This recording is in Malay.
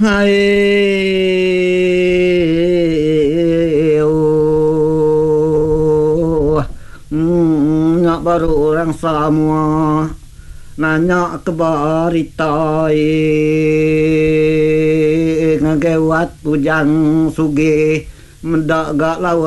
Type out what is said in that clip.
Hai nyak baru orang semua nanya keberita ngagewat pujang sugih mendak gak lawan